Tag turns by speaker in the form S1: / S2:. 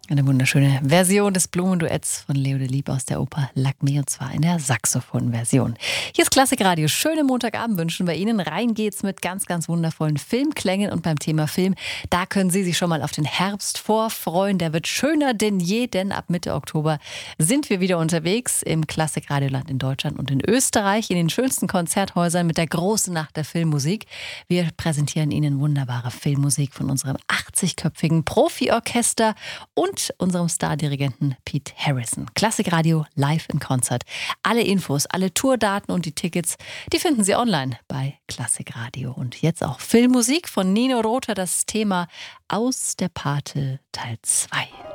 S1: Eine wunderschöne Version des Blumenduetts von Leo de Lieb aus der Oper Lakmé, und zwar in der Saxophon-Version. Hier ist Klassikradio. Schönen Montagabend wünschen wir Ihnen. Rein geht's mit ganz, ganz wundervollen Filmklängen. Und beim Thema Film, da können Sie sich schon mal auf den Herbst vorfreuen. Der wird schöner denn je, denn ab Mitte Oktober sind wir wieder unterwegs im Klassikradioland in Deutschland und in Österreich, in den schönsten Konzerthäusern mit der großen Nacht der Filmmusik. Wir präsentieren Ihnen wunderbare Filmmusik von unserem 80-köpfigen Profiorchester und unserem Stardirigenten Pete Harrison. Klassikradio live in Konzert. Alle Infos, alle Tourdaten und die Tickets, die finden Sie online bei Klassikradio. Und jetzt auch Filmmusik von Nino Rota, das Thema Aus der Pate Teil 2.